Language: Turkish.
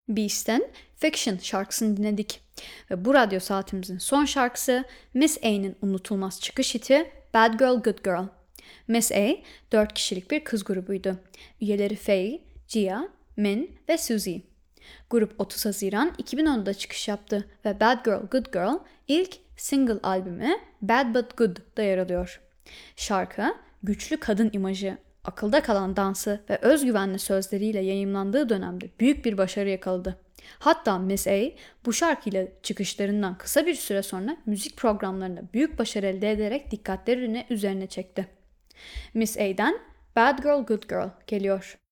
Beast'ten Fiction şarkısını dinledik. Ve bu radyo saatimizin son şarkısı Miss A'nin unutulmaz çıkış hiti Bad Girl Good Girl. Miss A 4 kişilik bir kız grubuydu. Üyeleri Faye, Gia, Min ve Suzy. Grup 30 Haziran 2010'da çıkış yaptı ve Bad Girl Good Girl ilk single albümü Bad But Good'da yer alıyor. Şarkı güçlü kadın imajı, akılda kalan dansı ve özgüvenli sözleriyle yayımlandığı dönemde büyük bir başarı yakaladı. Hatta Miss A bu şarkıyla çıkışlarından kısa bir süre sonra müzik programlarında büyük başarı elde ederek dikkatlerini üzerine çekti. Miss A'den Bad Girl Good Girl geliyor.